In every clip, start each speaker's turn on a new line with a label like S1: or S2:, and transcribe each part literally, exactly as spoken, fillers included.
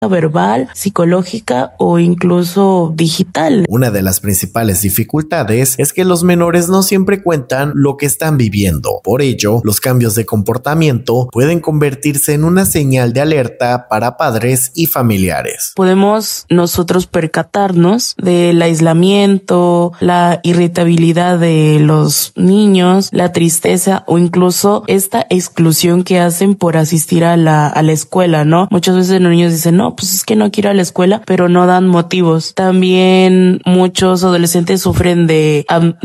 S1: verbal, psicológica o incluso digital.
S2: Una de las principales dificultades es que los menores no siempre cuentan lo que están viviendo. Por ello, los cambios de comportamiento pueden convertirse en una señal de alerta para padres y familiares.
S1: Podemos nosotros percatarnos del aislamiento, la irritabilidad de los niños, la tristeza o incluso esta exclusión que hacen por asistir a la, a la escuela, ¿no? Muchas veces los niños dicen, no, pues es que no quiero ir a la escuela, pero no dan motivos. También muchos adolescentes sufren de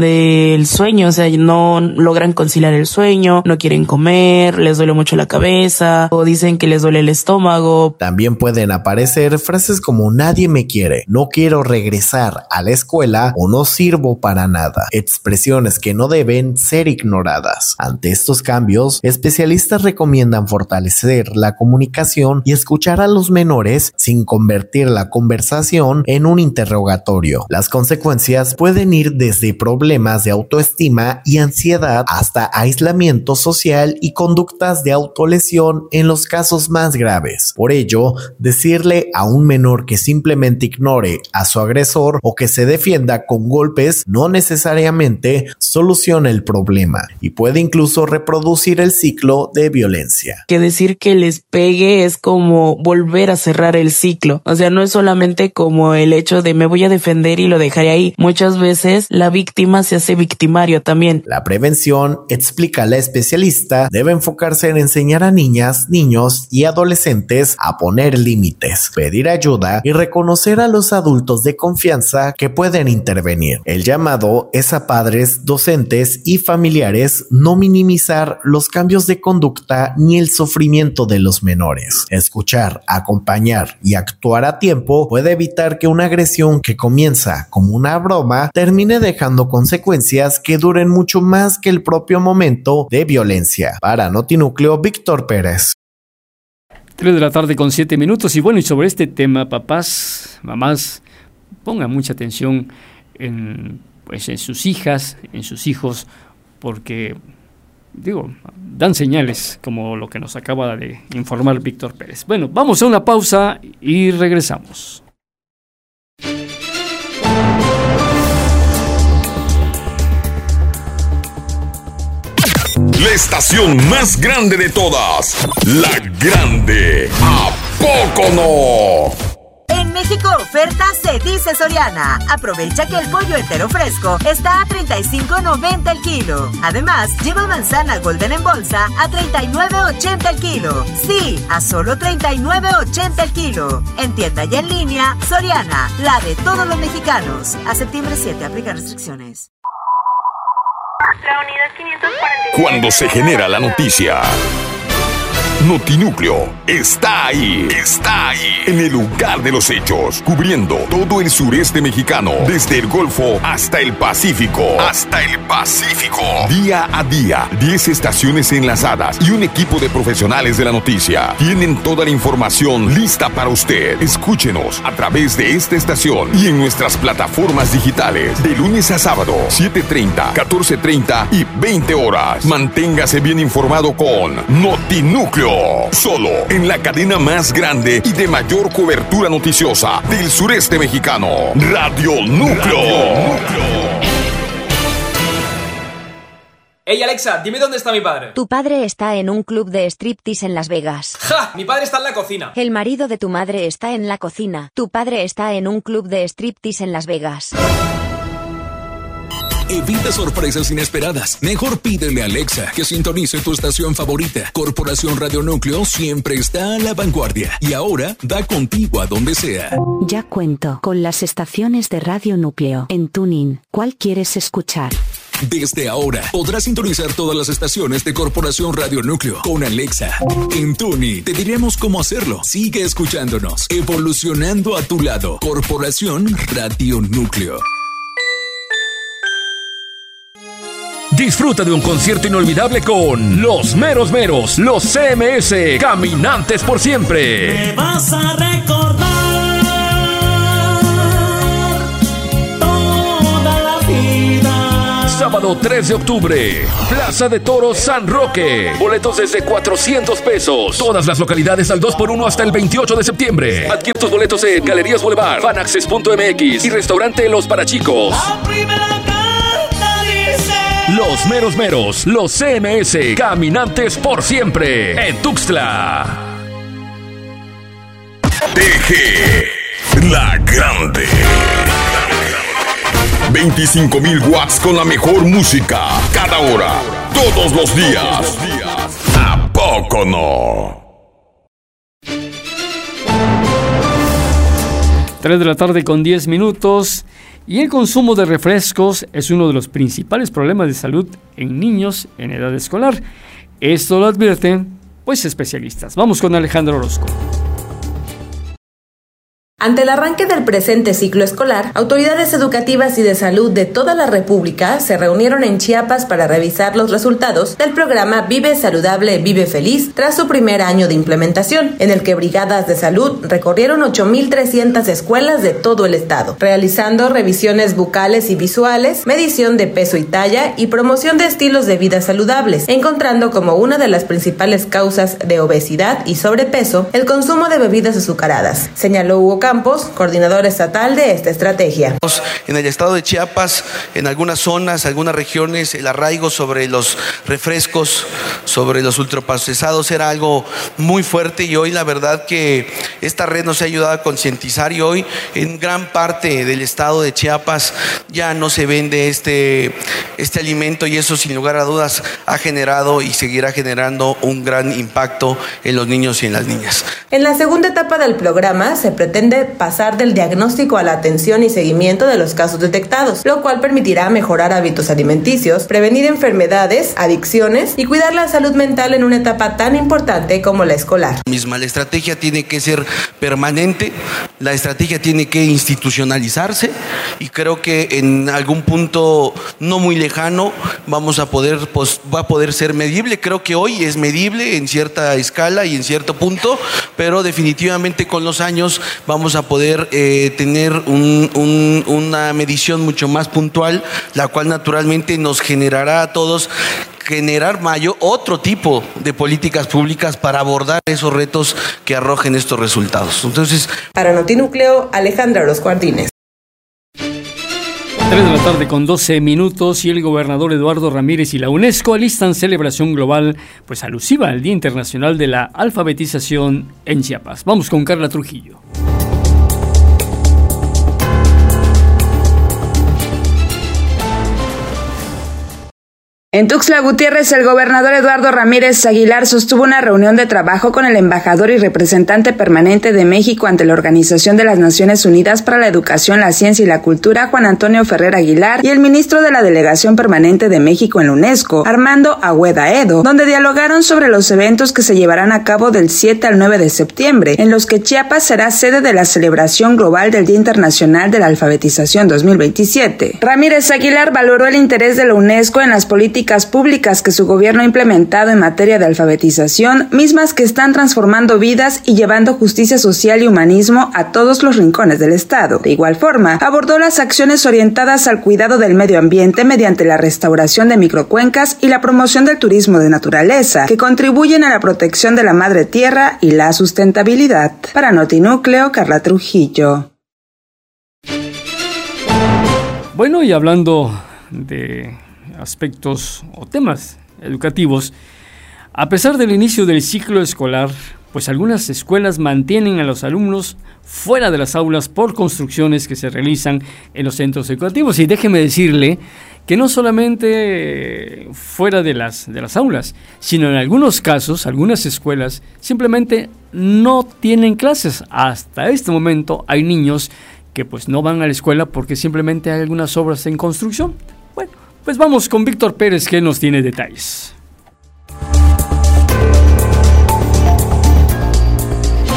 S1: del sueño, o sea, no logran conciliar el sueño, no quieren comer, les duele mucho la cabeza o dicen que les duele el estómago.
S2: También pueden aparecer frases como nadie me quiere, no quiero regresar a la escuela o no sirvo para nada, expresiones que no deben ser ignoradas. Ante estos cambios, especialistas recomiendan fortalecer la comunicación y escuchar a los menores sin convertir la conversación en un interrogatorio. Las consecuencias pueden ir desde problemas de autoestima y ansiedad hasta aislamiento social y conductas de autolesión en los casos más graves. Por ello, decirle a un menor que simplemente ignore a su agresor o que se defienda con golpes no necesariamente soluciona el problema y puede incluso reproducir el ciclo de violencia.
S1: Que decir que les pegue es como volver a cerrar el ciclo. O sea, no es solamente como el hecho de me voy a defender y lo dejaré ahí. Muchas veces la víctima se hace victimario también.
S2: La prevención, explica la especialista, debe enfocarse en enseñar a niñas, niños y adolescentes a poner límites, pedir ayuda y reconocer a los adultos de confianza que pueden intervenir. El llamado es a padres, docentes y familiares no minimizar los cambios de conducta ni el sufrimiento de los menores. Escuchar, acompañar y actuar a tiempo puede evitar que una agresión que comienza como una broma termine dejando consecuencias que duren mucho más que el propio momento de violencia. Para Notinúcleo, Víctor Pérez.
S3: tres de la tarde con siete minutos y bueno, y sobre este tema, papás, mamás, pongan mucha atención en, pues, en sus hijas, en sus hijos, porque digo, dan señales como lo que nos acaba de informar Víctor Pérez. Bueno, vamos a una pausa y regresamos.
S4: La estación más grande de todas, La Grande. ¿A poco no?
S5: En México oferta se dice Soriana. Aprovecha que el pollo entero fresco está a treinta y cinco noventa el kilo. Además, lleva manzana golden en bolsa a treinta y nueve ochenta el kilo. Sí, a solo treinta y nueve ochenta el kilo. En tienda y en línea, Soriana, la de todos los mexicanos. A septiembre siete, aplica restricciones.
S6: La unidad quinientos cuarenta y siete.
S4: Cuando se genera la noticia, Notinúcleo está ahí, está ahí, en el lugar de los hechos, cubriendo todo el sureste mexicano, desde el Golfo hasta el Pacífico, hasta el Pacífico. Día a día, diez estaciones enlazadas y un equipo de profesionales de la noticia tienen toda la información lista para usted. Escúchenos a través de esta estación y en nuestras plataformas digitales, de lunes a sábado, siete treinta, catorce treinta y veinte horas. Manténgase bien informado con Notinúcleo. Solo en la cadena más grande y de mayor cobertura noticiosa del sureste mexicano, Radio Núcleo. Radio Núcleo.
S7: Hey Alexa, dime dónde está mi padre.
S8: Tu padre está en un club de striptease en Las Vegas.
S7: ¡Ja! Mi padre está en la cocina.
S8: El marido de tu madre está en la cocina. Tu padre está en un club de striptease en Las Vegas.
S9: Evita sorpresas inesperadas. Mejor pídele a Alexa que sintonice tu estación favorita. Corporación Radio Núcleo siempre está a la vanguardia y ahora da contigo a donde sea.
S10: Ya cuento con las estaciones de Radio Núcleo en TuneIn. ¿Cuál quieres escuchar?
S9: Desde ahora podrás sintonizar todas las estaciones de Corporación Radio Núcleo con Alexa. En TuneIn te diremos cómo hacerlo. Sigue escuchándonos, evolucionando a tu lado. Corporación Radio Núcleo.
S11: Disfruta de un concierto inolvidable con Los Meros Meros, los C M S, Caminantes por Siempre.
S12: Me vas a recordar toda la vida.
S11: Sábado sábado tres de octubre, Plaza de Toros San Roque. Boletos desde cuatrocientos pesos. Todas las localidades al dos por uno hasta el veintiocho de septiembre. Adquiere tus boletos en Galerías Boulevard, Fanaccess punto m x y Restaurante Los Parachicos. Los meros meros, los C M S, caminantes por siempre, en Tuxtla.
S4: T G, la grande. veinticinco mil watts con la mejor música, cada hora, todos los días. ¿A poco no?
S3: tres de la tarde con diez minutos. Y el consumo de refrescos es uno de los principales problemas de salud en niños en edad escolar. Esto lo advierten, pues, especialistas. Vamos con Alejandro Orozco.
S13: Ante el arranque del presente ciclo escolar, autoridades educativas y de salud de toda la República se reunieron en Chiapas para revisar los resultados del programa Vive Saludable, Vive Feliz tras su primer año de implementación, en el que brigadas de salud recorrieron ocho mil trescientas escuelas de todo el estado, realizando revisiones bucales y visuales, medición de peso y talla y promoción de estilos de vida saludables, encontrando como una de las principales causas de obesidad y sobrepeso el consumo de bebidas azucaradas, señaló Hugo Campos, coordinador estatal de esta estrategia.
S14: En el estado de Chiapas, en algunas zonas, algunas regiones, el arraigo sobre los refrescos, sobre los ultraprocesados era algo muy fuerte, y hoy la verdad que esta red nos ha ayudado a concientizar, y hoy en gran parte del estado de Chiapas ya no se vende este, este alimento, y eso sin lugar a dudas ha generado y seguirá generando un gran impacto en los niños y en las niñas.
S13: En la segunda etapa del programa se pretende pasar del diagnóstico a la atención y seguimiento de los casos detectados, lo cual permitirá mejorar hábitos alimenticios, prevenir enfermedades, adicciones y cuidar la salud mental en una etapa tan importante como la escolar.
S14: Misma, la estrategia tiene que ser permanente, la estrategia tiene que institucionalizarse, y creo que en algún punto no muy lejano vamos a poder, pues, va a poder ser medible. Creo que hoy es medible en cierta escala y en cierto punto, pero definitivamente con los años vamos a poder eh, tener un, un, una medición mucho más puntual, la cual naturalmente nos generará a todos generar mayor otro tipo de políticas públicas para abordar esos retos que arrojen estos resultados. Entonces,
S13: para Notinúcleo, Alejandra Orozco Martínez.
S3: tres de la tarde con doce minutos, y el gobernador Eduardo Ramírez y la UNESCO alistan celebración global, pues alusiva al Día Internacional de la Alfabetización en Chiapas. Vamos con Carla Trujillo.
S15: En Tuxtla Gutiérrez, el gobernador Eduardo Ramírez Aguilar sostuvo una reunión de trabajo con el embajador y representante permanente de México ante la Organización de las Naciones Unidas para la Educación, la Ciencia y la Cultura, Juan Antonio Ferrer Aguilar, y el ministro de la Delegación Permanente de México en la UNESCO, Armando Agüeda Edo, donde dialogaron sobre los eventos que se llevarán a cabo del siete al nueve de septiembre, en los que Chiapas será sede de la celebración global del Día Internacional de la Alfabetización dos mil veintisiete. Ramírez Aguilar valoró el interés de la UNESCO en las políticas públicas que su gobierno ha implementado en materia de alfabetización, mismas que están transformando vidas y llevando justicia social y humanismo a todos los rincones del estado. De igual forma, abordó las acciones orientadas al cuidado del medio ambiente mediante la restauración de microcuencas y la promoción del turismo de naturaleza, que contribuyen a la protección de la madre tierra y la sustentabilidad. Para Notinúcleo, Carla Trujillo.
S3: Bueno, y hablando de aspectos o temas educativos, a pesar del inicio del ciclo escolar, pues algunas escuelas mantienen a los alumnos fuera de las aulas por construcciones que se realizan en los centros educativos. Y déjeme decirle que no solamente fuera de las, de las aulas, sino en algunos casos, algunas escuelas simplemente no tienen clases. Hasta este momento hay niños que pues no van a la escuela porque simplemente hay algunas obras en construcción. Bueno, pues vamos con Víctor Pérez, que nos tiene detalles.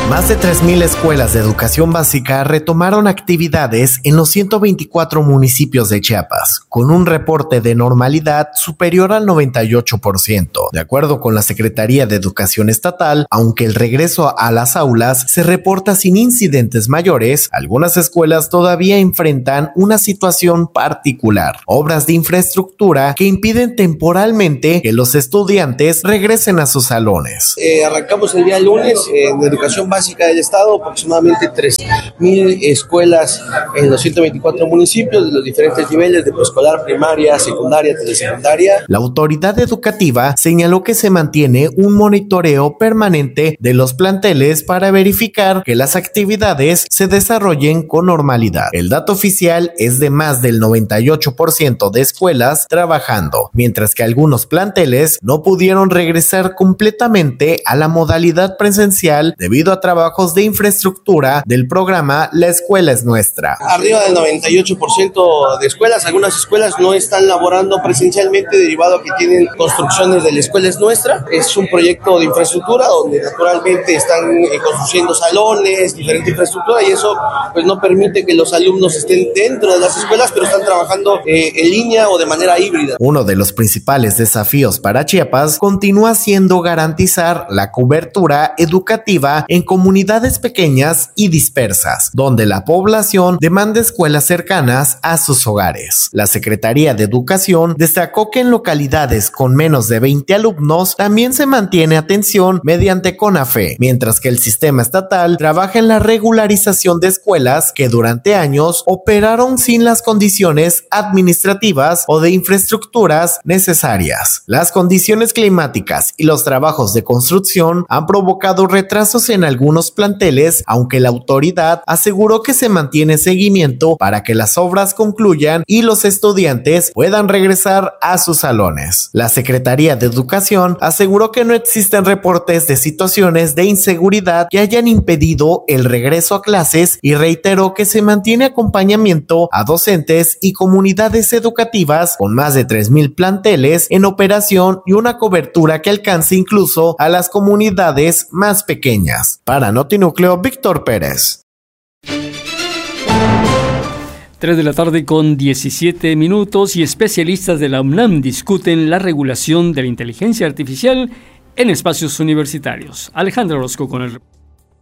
S2: Más de tres mil escuelas de educación básica retomaron actividades en los ciento veinticuatro municipios de Chiapas, con un reporte de normalidad superior al noventa y ocho por ciento. De acuerdo con la Secretaría de Educación Estatal, aunque el regreso a las aulas se reporta sin incidentes mayores, algunas escuelas todavía enfrentan una situación particular: obras de infraestructura que impiden temporalmente que los estudiantes regresen a sus salones.
S16: Eh, arrancamos el día lunes eh, en educación básica del estado, aproximadamente tres mil escuelas en los ciento veinticuatro municipios de los diferentes niveles de preescolar, primaria, secundaria, telesecundaria.
S2: La autoridad educativa señaló que se mantiene un monitoreo permanente de los planteles para verificar que las actividades se desarrollen con normalidad. El dato oficial es de más del noventa y ocho por ciento de escuelas trabajando, mientras que algunos planteles no pudieron regresar completamente a la modalidad presencial debido a trabajos de infraestructura del programa La Escuela es Nuestra.
S16: Arriba del noventa y ocho por ciento de escuelas, algunas escuelas no están laborando presencialmente derivado a que tienen construcciones de La Escuela es Nuestra. Es un proyecto de infraestructura donde naturalmente están eh, construyendo salones, diferente infraestructura, y eso pues no permite que los alumnos estén dentro de las escuelas, pero están trabajando eh, en línea o de manera híbrida.
S2: Uno de los principales desafíos para Chiapas continúa siendo garantizar la cobertura educativa en comunidades pequeñas y dispersas, donde la población demanda escuelas cercanas a sus hogares. La Secretaría de Educación destacó que en localidades con menos de veinte alumnos también se mantiene atención mediante CONAFE, mientras que el sistema estatal trabaja en la regularización de escuelas que durante años operaron sin las condiciones administrativas o de infraestructuras necesarias. Las condiciones climáticas y los trabajos de construcción han provocado retrasos en algunos planteles, aunque la autoridad aseguró que se mantiene seguimiento para que las obras concluyan y los estudiantes puedan regresar a sus salones. La Secretaría de Educación aseguró que no existen reportes de situaciones de inseguridad que hayan impedido el regreso a clases y reiteró que se mantiene acompañamiento a docentes y comunidades educativas con más de tres mil planteles en operación y una cobertura que alcance incluso a las comunidades más pequeñas. Para Notinúcleo, Víctor Pérez.
S3: tres de la tarde con diecisiete minutos y especialistas de la UNAM discuten la regulación de la inteligencia artificial en espacios universitarios. Alejandra Orozco con el...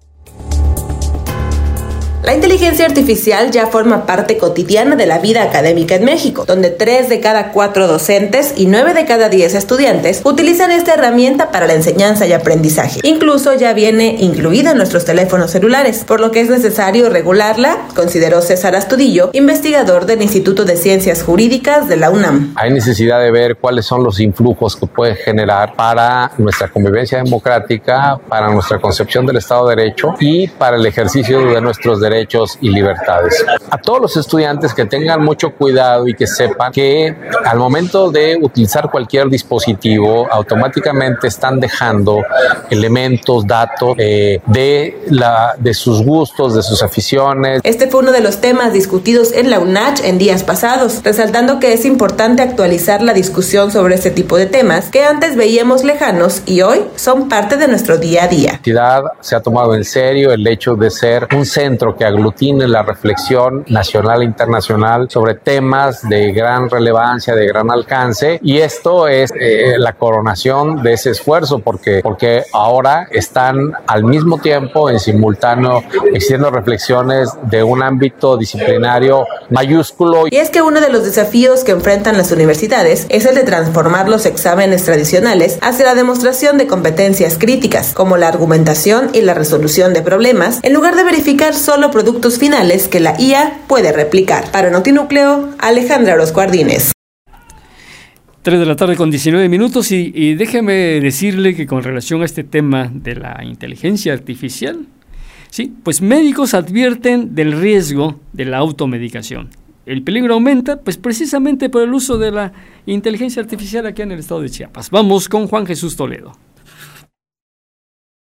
S13: La inteligencia artificial ya forma parte cotidiana de la vida académica en México, donde tres de cada cuatro docentes y nueve de cada diez estudiantes utilizan esta herramienta para la enseñanza y aprendizaje. Incluso ya viene incluida en nuestros teléfonos celulares, por lo que es necesario regularla, consideró César Astudillo, investigador del Instituto de Ciencias Jurídicas de la UNAM.
S17: Hay necesidad de ver cuáles son los influjos que puede generar para nuestra convivencia democrática, para nuestra concepción del Estado de Derecho y para el ejercicio de nuestros derechos derechos y libertades. A todos los estudiantes que tengan mucho cuidado y que sepan que al momento de utilizar cualquier dispositivo automáticamente están dejando elementos, datos eh, de, la, de sus gustos, de sus aficiones.
S13: Este fue uno de los temas discutidos en la UNACH en días pasados, resaltando que es importante actualizar la discusión sobre este tipo de temas que antes veíamos lejanos y hoy son parte de nuestro día a día.
S17: La entidad se ha tomado en serio el hecho de ser un centro que aglutine la reflexión nacional e internacional sobre temas de gran relevancia, de gran alcance, y esto es eh, la coronación de ese esfuerzo porque, porque ahora están al mismo tiempo en simultáneo existiendo reflexiones de un ámbito disciplinario mayúsculo.
S13: Y es que uno de los desafíos que enfrentan las universidades es el de transformar los exámenes tradicionales hacia la demostración de competencias críticas, como la argumentación y la resolución de problemas, en lugar de verificar solo productos finales que la I A puede replicar. Para Notinúcleo, Alejandra Orozco Ardínez.
S3: tres de la tarde con diecinueve minutos y, y déjeme decirle que con relación a este tema de la inteligencia artificial, sí, pues médicos advierten del riesgo de la automedicación. El peligro aumenta pues precisamente por el uso de la inteligencia artificial aquí en el estado de Chiapas. Vamos con Juan Jesús Toledo.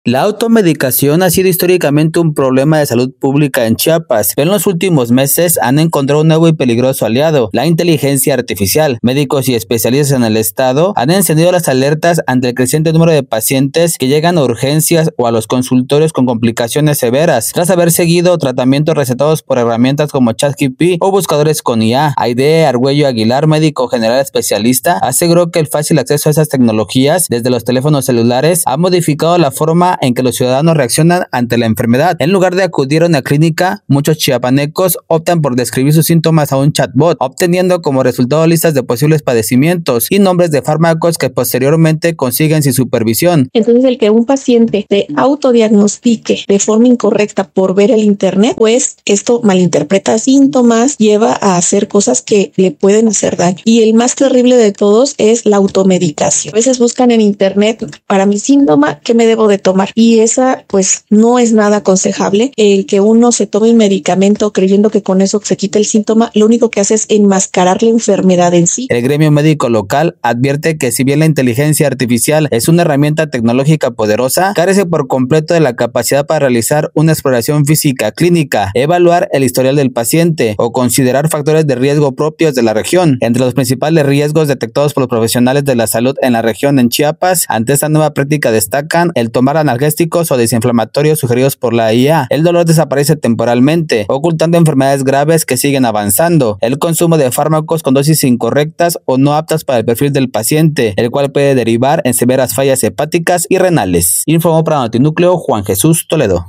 S18: La automedicación ha sido históricamente un problema de salud pública en Chiapas, pero en los últimos meses han encontrado un nuevo y peligroso aliado, la inteligencia artificial. Médicos y especialistas en el estado han encendido las alertas ante el creciente número de pacientes que llegan a urgencias o a los consultorios con complicaciones severas, tras haber seguido tratamientos recetados por herramientas como ChatGPT o buscadores con I A. Aide Argüello Aguilar, médico general especialista, aseguró que el fácil acceso a esas tecnologías desde los teléfonos celulares ha modificado la forma en que los ciudadanos reaccionan ante la enfermedad. En lugar de acudir a una clínica, muchos chiapanecos optan por describir sus síntomas a un chatbot, obteniendo como resultado listas de posibles padecimientos y nombres de fármacos que posteriormente consiguen sin supervisión.
S19: Entonces, el que un paciente se autodiagnostique de forma incorrecta por ver el internet, pues esto malinterpreta síntomas, lleva a hacer cosas que le pueden hacer daño. Y el más terrible de todos es la automedicación. A veces buscan en internet, para mi síntoma, ¿qué me debo de tomar? Y esa pues no es nada aconsejable. El que uno se tome un medicamento creyendo que con eso se quita el síntoma, lo único que hace es enmascarar la enfermedad en sí.
S18: El gremio médico local advierte que si bien la inteligencia artificial es una herramienta tecnológica poderosa, carece por completo de la capacidad para realizar una exploración física clínica, evaluar el historial del paciente o considerar factores de riesgo propios de la región. Entre los principales riesgos detectados por los profesionales de la salud en la región en Chiapas ante esta nueva práctica destacan el tomar analgésicos o desinflamatorios sugeridos por la I A. El dolor desaparece temporalmente, ocultando enfermedades graves que siguen avanzando. El consumo de fármacos con dosis incorrectas o no aptas para el perfil del paciente, el cual puede derivar en severas fallas hepáticas y renales. Informó para Notinúcleo Juan Jesús Toledo.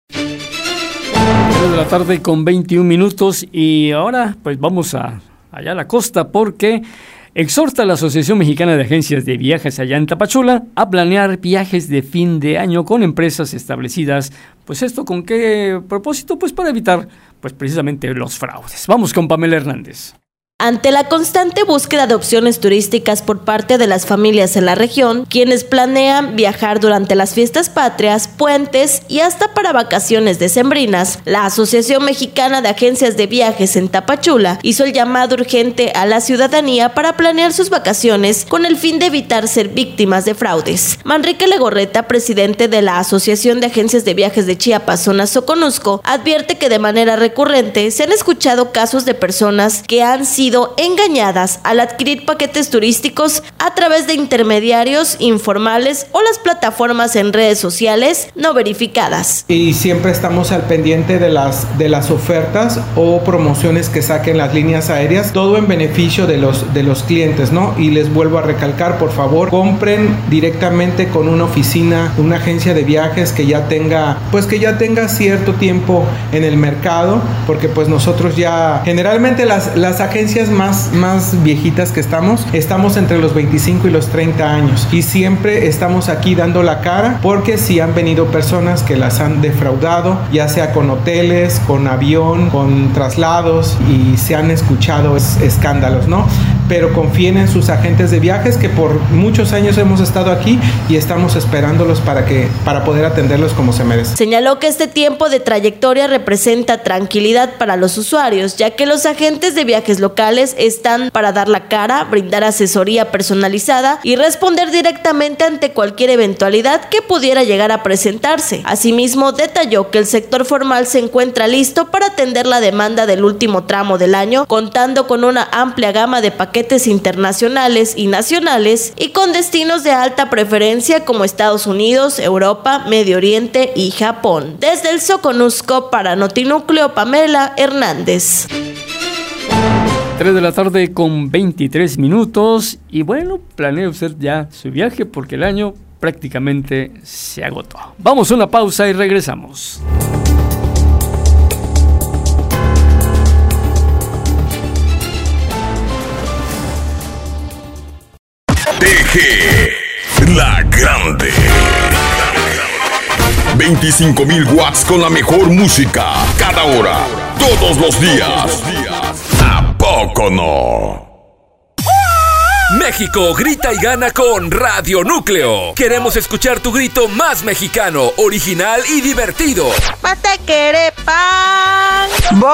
S3: De la tarde con veintiún minutos y ahora pues vamos a allá a la costa porque exhorta a la Asociación Mexicana de Agencias de Viajes allá en Tapachula a planear viajes de fin de año con empresas establecidas. Pues esto con qué propósito? Pues para evitar pues precisamente los fraudes. Vamos con Pamela Hernández.
S20: Ante la constante búsqueda de opciones turísticas por parte de las familias en la región, quienes planean viajar durante las fiestas patrias, puentes y hasta para vacaciones decembrinas, la Asociación Mexicana de Agencias de Viajes en Tapachula hizo el llamado urgente a la ciudadanía para planear sus vacaciones con el fin de evitar ser víctimas de fraudes. Manrique Legorreta, presidente de la Asociación de Agencias de Viajes de Chiapas, zona Soconusco, advierte que de manera recurrente se han escuchado casos de personas que han sido engañadas al adquirir paquetes turísticos a través de intermediarios informales o las plataformas en redes sociales no verificadas.
S21: Y siempre estamos al pendiente de las, de las ofertas o promociones que saquen las líneas aéreas, todo en beneficio de los, de los clientes, ¿no? Y les vuelvo a recalcar, por favor, compren directamente con una oficina, una agencia de viajes que ya tenga, pues que ya tenga cierto tiempo en el mercado, porque pues nosotros ya, generalmente las, las agencias más, más viejitas que estamos, estamos entre los veinticinco y los treinta años y siempre estamos aquí dando la cara porque si han venido personas que las han defraudado, ya sea con hoteles, con avión, con traslados y se han escuchado es, escándalos, ¿no? Pero confíen en sus agentes de viajes que por muchos años hemos estado aquí y estamos esperándolos para, que, para poder atenderlos como se merecen.
S20: Señaló que este tiempo de trayectoria representa tranquilidad para los usuarios, ya que los agentes de viajes locales están para dar la cara, brindar asesoría personalizada y responder directamente ante cualquier eventualidad que pudiera llegar a presentarse. Asimismo, detalló que el sector formal se encuentra listo para atender la demanda del último tramo del año, contando con una amplia gama de paquetes internacionales y nacionales y con destinos de alta preferencia como Estados Unidos, Europa, Medio Oriente y Japón. Desde el Soconusco para Notinúcleo, Pamela Hernández.
S3: tres de la tarde con veintitrés minutos y bueno, planea usted ya su viaje porque el año prácticamente se agotó. Vamos a una pausa y regresamos.
S4: T G La Grande. veinticinco mil watts con la mejor música. Cada hora. Todos los días. ¿A poco no?
S11: México grita y gana con Radio Núcleo. Queremos escuchar tu grito más mexicano, original y divertido.
S22: ¡Patequerepan!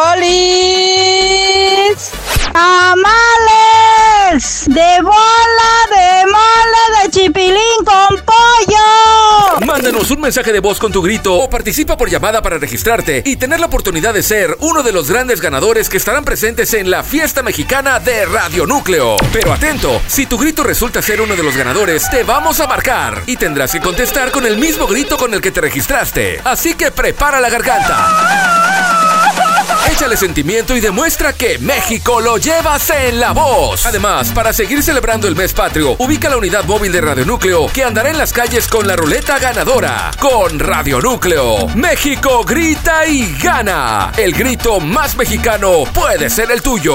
S22: ¡Bolis! ¡Tamales! ¡De bola, de mole, de chipilín con pollo!
S11: Mándanos un mensaje de voz con tu grito o participa por llamada para registrarte y tener la oportunidad de ser uno de los grandes ganadores que estarán presentes en la fiesta mexicana de Radio Núcleo. Pero atento, si tu grito resulta ser uno de los ganadores, te vamos a marcar y tendrás que contestar con el mismo grito con el que te registraste. Así que prepara la garganta. Échale sentimiento y demuestra que México lo llevas en la voz. Además, para seguir celebrando el mes patrio, ubica la unidad móvil de Radio Núcleo que andará en las calles con la ruleta ganadora. Con Radio Núcleo, México grita y gana. El grito más mexicano puede ser el tuyo.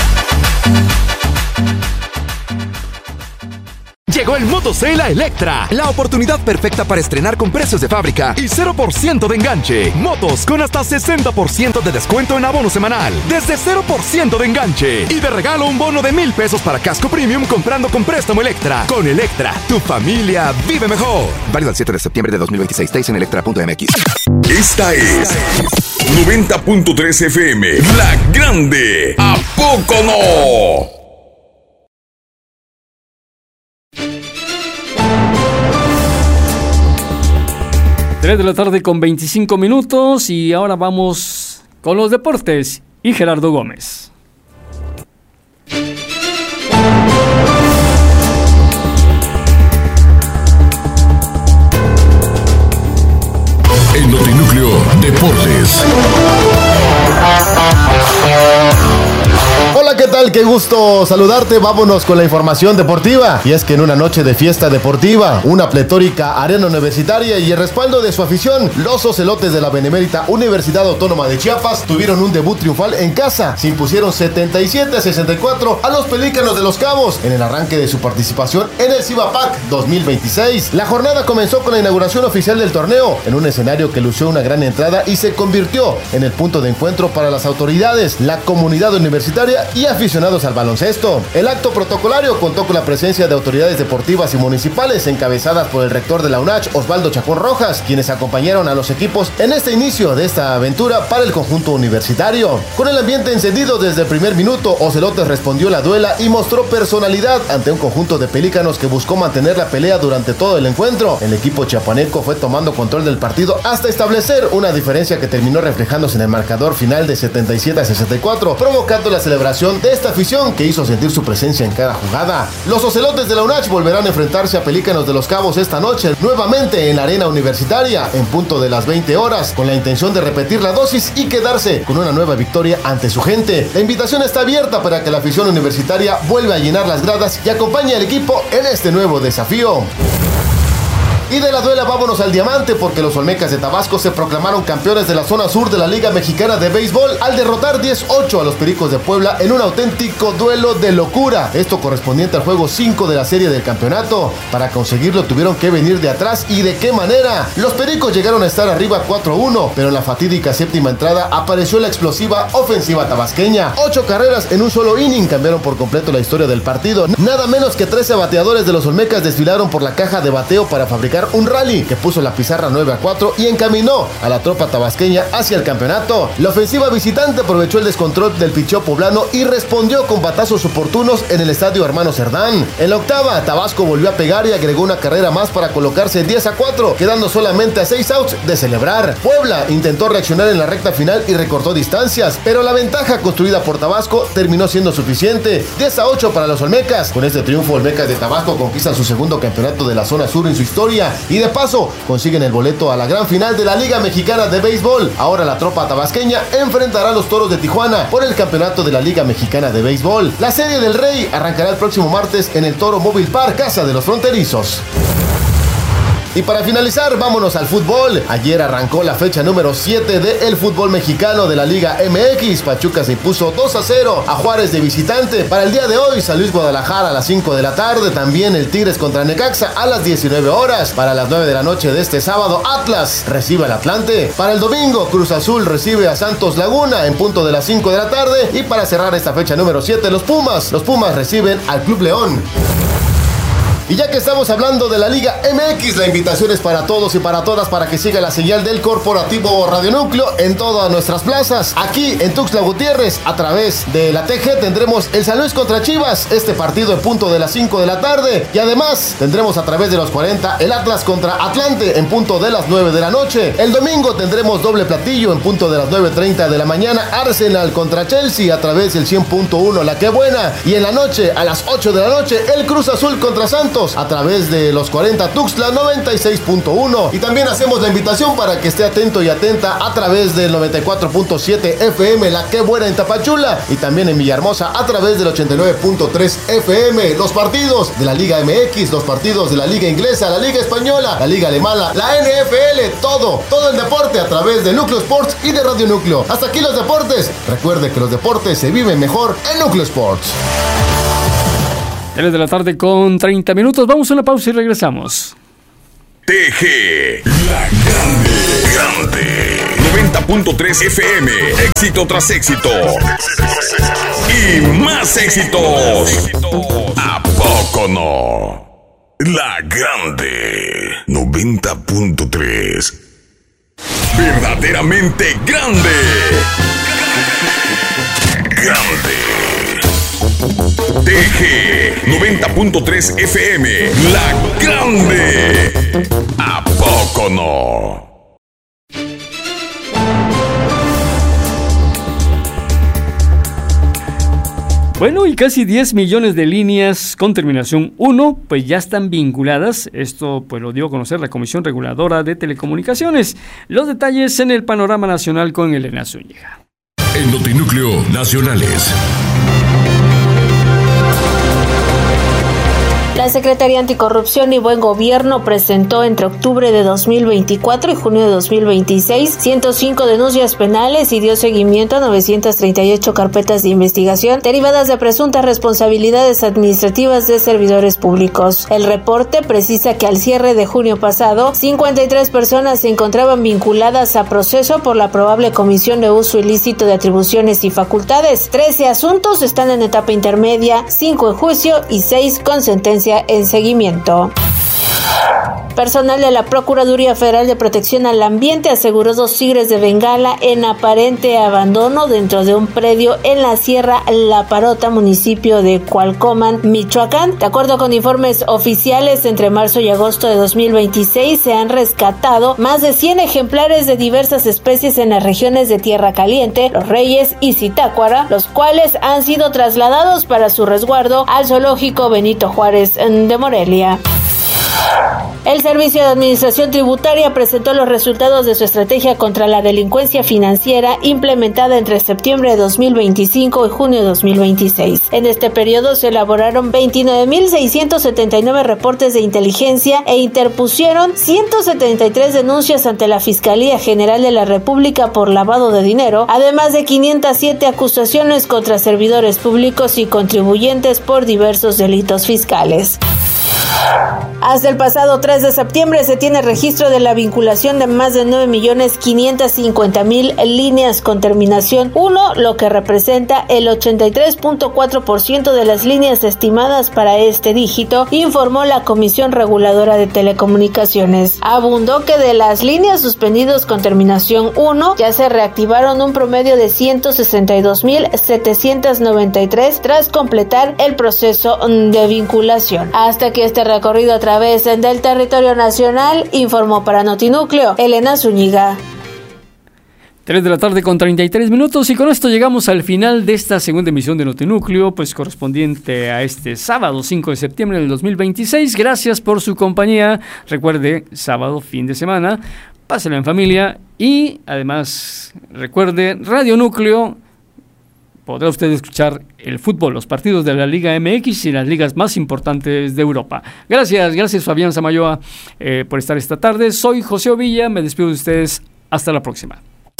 S1: Llegó el Motocela Electra, la oportunidad perfecta para estrenar con precios de fábrica y cero por ciento de enganche. Motos con hasta sesenta por ciento de descuento en abono semanal, desde cero por ciento de enganche. Y de regalo un bono de mil pesos para casco premium comprando con préstamo Electra. Con Electra, tu familia vive mejor. Válido el siete de septiembre de dos mil veintiséis. Detalles en electra punto m x.
S4: Esta es noventa punto tres F M, La Grande. ¿A poco no?
S3: tres de la tarde con veinticinco minutos y ahora vamos con los deportes y Gerardo Gómez.
S4: El Notinúcleo Deportes.
S22: Hola, ¿qué tal? Qué gusto saludarte. Vámonos con la información deportiva. Y es que en una noche de fiesta deportiva, una pletórica arena universitaria y el respaldo de su afición, los ocelotes de la Benemérita Universidad Autónoma de Chiapas tuvieron un debut triunfal en casa. Se impusieron setenta y siete a sesenta y cuatro a los Pelícanos de Los Cabos en el arranque de su participación en el Cibapac dos mil veintiséis. La jornada comenzó con la inauguración oficial del torneo, en un escenario que lució una gran entrada y se convirtió en el punto de encuentro para las autoridades, la comunidad universitaria y aficionados al baloncesto. El acto protocolario contó con la presencia de autoridades deportivas y municipales encabezadas por el rector de la UNACH, Osvaldo Chacón Rojas, quienes acompañaron a los equipos en este inicio de esta aventura para el conjunto universitario. Con el ambiente encendido desde el primer minuto, Ocelotes respondió la duela y mostró personalidad ante un conjunto de pelícanos que buscó mantener la pelea durante todo el encuentro. El equipo chiapaneco fue tomando control del partido hasta establecer una diferencia que terminó reflejándose en el marcador final de setenta y siete a sesenta y cuatro, provocando la celebración de esta afición que hizo sentir su presencia en cada jugada. Los Ocelotes de la UNACH volverán a enfrentarse a Pelícanos de Los Cabos esta noche, nuevamente en la arena universitaria, en punto de las veinte horas, con la intención de repetir la dosis y quedarse con una nueva victoria ante su gente. La invitación está abierta para que la afición universitaria vuelva a llenar las gradas y acompañe al equipo en este nuevo desafío. Y de la duela vámonos al diamante, porque los Olmecas de Tabasco se proclamaron campeones de la zona sur de la Liga Mexicana de Béisbol al derrotar diez ocho a los Pericos de Puebla en un auténtico duelo de locura. Esto correspondiente al juego cinco de la serie del campeonato. Para conseguirlo tuvieron que venir de atrás, y de qué manera. Los Pericos llegaron a estar arriba cuatro uno, pero en la fatídica séptima entrada apareció la explosiva ofensiva tabasqueña. Ocho carreras en un solo inning cambiaron por completo la historia del partido. Nada menos que trece bateadores de los Olmecas desfilaron por la caja de bateo para fabricar un rally que puso la pizarra nueve a cuatro y encaminó a la tropa tabasqueña hacia el campeonato. La ofensiva visitante aprovechó el descontrol del picheo poblano y respondió con batazos oportunos en el estadio Hermano Cerdán. En la octava, Tabasco volvió a pegar y agregó una carrera más para colocarse diez a cuatro, quedando solamente a seis outs de celebrar. Puebla intentó reaccionar en la recta final y recortó distancias, pero la ventaja construida por Tabasco terminó siendo suficiente, diez a ocho para los Olmecas. Con este triunfo, Olmecas de Tabasco conquistan su segundo campeonato de la zona sur en su historia y de paso consiguen el boleto a la gran final de la Liga Mexicana de Béisbol. Ahora la tropa tabasqueña enfrentará a los Toros de Tijuana por el campeonato de la Liga Mexicana de Béisbol. La Serie del Rey arrancará el próximo martes en el Toro Mobile Park, casa de los fronterizos. Y para finalizar, vámonos al fútbol. Ayer arrancó la fecha número siete del fútbol mexicano de la Liga M X. Pachuca se impuso dos a cero a Juárez de visitante. Para el día de hoy, San Luis Guadalajara a las cinco de la tarde. También el Tigres contra Necaxa a las diecinueve horas. Para las nueve de la noche de este sábado, Atlas recibe al Atlante. Para el domingo, Cruz Azul recibe a Santos Laguna en punto de las cinco de la tarde. Y para cerrar esta fecha número siete, los Pumas. Los Pumas reciben al Club León. Y ya que estamos hablando de la Liga M X, la invitación es para todos y para todas para que siga la señal del Corporativo Radio Núcleo en todas nuestras plazas. Aquí en Tuxtla Gutiérrez, a través de la T G, tendremos el San Luis contra Chivas, este partido en punto de las cinco de la tarde. Y además tendremos a través de los cuarenta el Atlas contra Atlante en punto de las nueve de la noche. El domingo tendremos doble platillo en punto de las nueve treinta de la mañana, Arsenal contra Chelsea a través del cien punto uno La Que Buena. Y en la noche, a las ocho de la noche, el Cruz Azul contra Santos a través de los cuarenta Tuxtla noventa y seis punto uno. Y también hacemos la invitación para que esté atento y atenta a través del noventa y cuatro punto siete F M La Que Buena en Tapachula, y también en Villahermosa a través del ochenta y nueve punto tres F M. Los partidos de la Liga M X, los partidos de la Liga Inglesa, la Liga Española, la Liga Alemana, la N F L, todo, todo el deporte a través de Núcleo Sports y de Radio Núcleo. Hasta aquí los deportes. Recuerde que los deportes se viven mejor en Núcleo Sports.
S3: tres de la tarde con treinta minutos. Vamos a una pausa y regresamos.
S4: T G, la grande, grande. noventa punto tres F M, éxito tras éxito. Y más éxitos. ¿A poco no? La grande, noventa punto tres. Verdaderamente grande. Grande. T G noventa punto tres F M, la grande. ¿A poco no?
S3: Bueno, y casi diez millones de líneas con terminación uno, pues ya están vinculadas. Esto pues lo dio a conocer la Comisión Reguladora de Telecomunicaciones. Los detalles en el panorama nacional con Elena Zúñiga.
S11: En Notinúcleo Nacionales.
S5: La Secretaría Anticorrupción y Buen Gobierno presentó entre octubre de dos mil veinticuatro y junio de dos mil veintiséis ciento cinco denuncias penales y dio seguimiento a novecientas treinta y ocho carpetas de investigación derivadas de presuntas responsabilidades administrativas de servidores públicos. El reporte precisa que al cierre de junio pasado, cincuenta y tres personas se encontraban vinculadas a proceso por la probable comisión de uso ilícito de atribuciones y facultades. trece asuntos están en etapa intermedia, cinco en juicio y seis con sentencia en seguimiento. Personal de la Procuraduría Federal de Protección al Ambiente aseguró dos tigres de Bengala en aparente abandono dentro de un predio en la Sierra La Parota, municipio de Cualcomán, Michoacán. De acuerdo con informes oficiales, entre marzo y agosto de dos mil veintiséis se han rescatado más de cien ejemplares de diversas especies en las regiones de Tierra Caliente, Los Reyes y Zitácuara, los cuales han sido trasladados para su resguardo al zoológico Benito Juárez de Morelia. El Servicio de Administración Tributaria presentó los resultados de su estrategia contra la delincuencia financiera implementada entre septiembre de dos mil veinticinco y junio de dos mil veintiséis. En este periodo se elaboraron veintinueve mil seiscientos setenta y nueve reportes de inteligencia e interpusieron ciento setenta y tres denuncias ante la Fiscalía General de la República por lavado de dinero, además de quinientas siete acusaciones contra servidores públicos y contribuyentes por diversos delitos fiscales. Hasta el pasado tres de septiembre se tiene registro de la vinculación de más de nueve millones quinientos cincuenta mil líneas con terminación uno, lo que representa el ochenta y tres punto cuatro por ciento de las líneas estimadas para este dígito, informó la Comisión Reguladora de Telecomunicaciones. Abundó que de las líneas suspendidas con terminación uno ya se reactivaron un promedio de ciento sesenta y dos mil setecientos noventa y tres tras completar el proceso de vinculación. Hasta que este recorrido a través del territorio nacional, informó para Notinúcleo Elena Zúñiga.
S3: tres de la tarde con treinta y tres minutos, y con esto llegamos al final de esta segunda emisión de Notinúcleo, pues correspondiente a este sábado cinco de septiembre del dos mil veintiséis. Gracias por su compañía. Recuerde, sábado, fin de semana, pásela en familia y además recuerde, Radio Núcleo. Podrá usted escuchar el fútbol, los partidos de la Liga M X y las ligas más importantes de Europa. Gracias, gracias Fabián Samayoa eh, por estar esta tarde. Soy José Ovilla, me despido de ustedes. Hasta la próxima.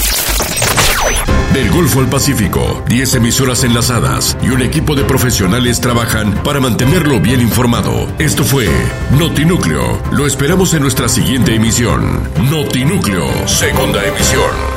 S11: Del Golfo al Pacífico, diez emisoras enlazadas y un equipo de profesionales trabajan para mantenerlo bien informado. Esto fue Notinúcleo. Lo esperamos en nuestra siguiente emisión. Notinúcleo, segunda emisión.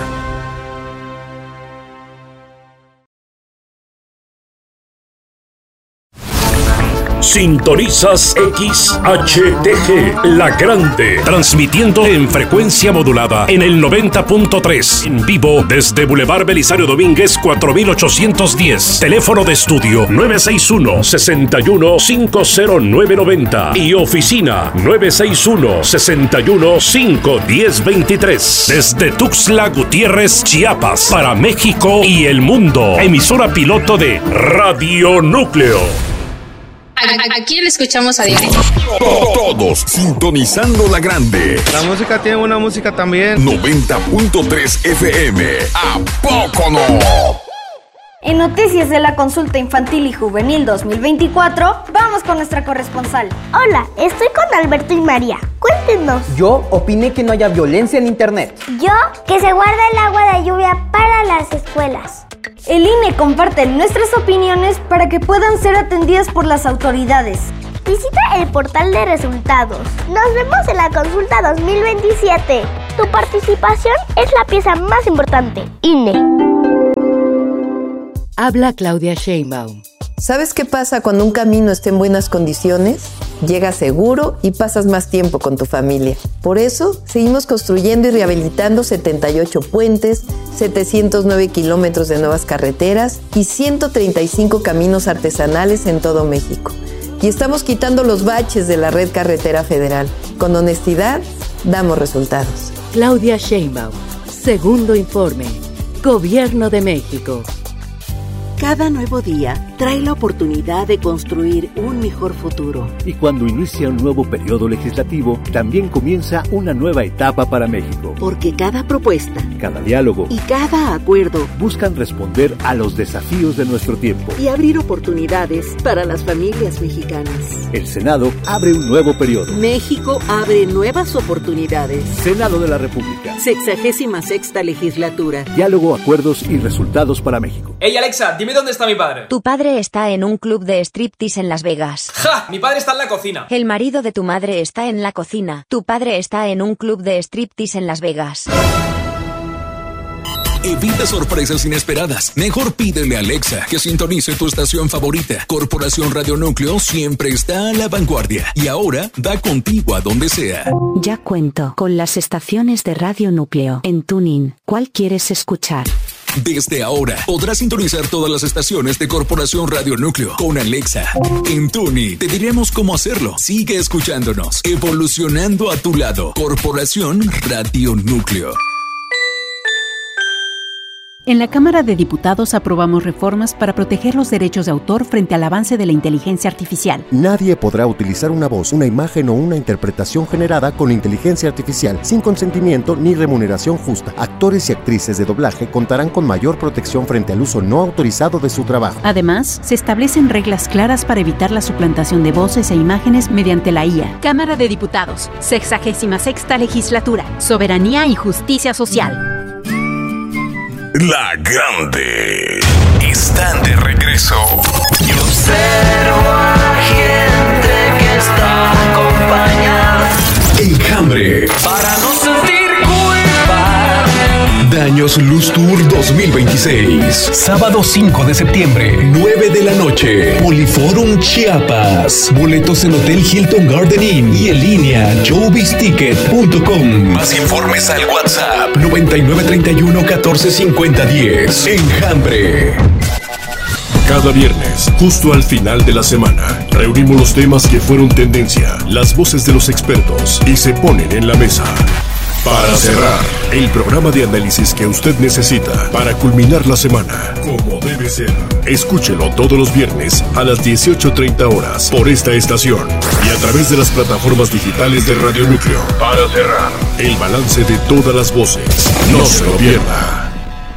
S6: Sintonizas X H T G, La Grande, transmitiendo en frecuencia modulada en el noventa punto tres, en vivo desde Boulevard Belisario Domínguez cuatro mil ochocientos diez. Teléfono de estudio nueve seis uno, seis uno, cinco cero nueve nueve cero y oficina nueve seis uno, seis uno, cinco uno cero dos tres. Desde Tuxtla Gutiérrez, Chiapas, para México y el mundo. Emisora piloto de Radio Núcleo.
S7: ¿A, a quién le escuchamos a diario?
S4: Todos sintonizando La Grande.
S21: La música tiene una música también.
S4: noventa punto tres F M. ¿A poco no?
S23: En noticias de la consulta infantil y juvenil dos mil veinticuatro, vamos con nuestra corresponsal.
S24: Hola, estoy con Alberto y María. Cuéntenos.
S25: Yo opiné que no haya violencia en internet.
S24: Yo, que se guarda el agua de lluvia para las escuelas.
S23: El I N E comparte nuestras opiniones para que puedan ser atendidas por las autoridades.
S24: Visita el portal de resultados. Nos vemos en la consulta dos mil veintisiete. Tu participación es la pieza más importante. I N E.
S26: Habla Claudia Sheinbaum.
S27: ¿Sabes qué pasa cuando un camino está en buenas condiciones? Llegas seguro y pasas más tiempo con tu familia. Por eso, seguimos construyendo y rehabilitando setenta y ocho puentes, setecientos nueve kilómetros de nuevas carreteras y ciento treinta y cinco caminos artesanales en todo México. Y estamos quitando los baches de la red carretera federal. Con honestidad, damos resultados.
S26: Claudia Sheinbaum. Segundo informe. Gobierno de México.
S28: Cada nuevo día trae la oportunidad de construir un mejor futuro.
S29: Y cuando inicia un nuevo periodo legislativo, también comienza una nueva etapa para México.
S28: Porque cada propuesta,
S29: cada diálogo
S28: y cada acuerdo
S29: buscan responder a los desafíos de nuestro tiempo
S28: y abrir oportunidades para las familias mexicanas.
S29: El Senado abre un nuevo periodo.
S28: México abre nuevas oportunidades.
S29: Senado de la República.
S28: Sexagésima sexta legislatura.
S29: Diálogo, acuerdos y resultados para México.
S30: Ey, Alexa, dime dónde está mi padre.
S8: Tu padre está en un club de striptease en Las Vegas.
S30: ¡Ja! Mi padre está en la cocina.
S8: El marido de tu madre está en la cocina. Tu padre está en un club de striptease en Las Vegas.
S9: Evita sorpresas inesperadas. Mejor pídele a Alexa que sintonice tu estación favorita. Corporación Radio Núcleo siempre está a la vanguardia. Y ahora da contigo a donde sea.
S10: Ya cuento con las estaciones de Radio Núcleo. En TuneIn, ¿cuál quieres escuchar?
S9: Desde ahora podrás sintonizar todas las estaciones de Corporación Radio Núcleo con Alexa. En TuneIn te diremos cómo hacerlo. Sigue escuchándonos, evolucionando a tu lado. Corporación Radio Núcleo.
S31: En la Cámara de Diputados aprobamos reformas para proteger los derechos de autor frente al avance de la inteligencia artificial.
S22: Nadie podrá utilizar una voz, una imagen o una interpretación generada con inteligencia artificial sin consentimiento ni remuneración justa. Actores y actrices de doblaje contarán con mayor protección frente al uso no autorizado de su trabajo.
S31: Además, se establecen reglas claras para evitar la suplantación de voces e imágenes mediante la I A.
S32: Cámara de Diputados, sexagésima sexta legislatura, soberanía y justicia social.
S4: La Grande están de regreso.
S12: Y observo a gente que está acompañada.
S4: Enjambre.
S12: Para no sentir culpa.
S4: Daños Luz Tour dos mil veintiséis. Sábado cinco de septiembre, nueve de la noche. Poliforum Chiapas. Boletos en Hotel Hilton Garden Inn y en línea showbiz ticket punto com. Más informes al WhatsApp noventa y nueve treinta y uno catorce cincuenta diez. Enjambre.
S6: Cada viernes, justo al final de la semana, reunimos los temas que fueron tendencia, las voces de los expertos y se ponen en la mesa. Para cerrar, el programa de análisis que usted necesita para culminar la semana, como debe ser. Escúchelo todos los viernes a las dieciocho treinta horas por esta estación y a través de las plataformas digitales de Radio Núcleo. Para cerrar, el balance de todas las voces. No se lo pierda.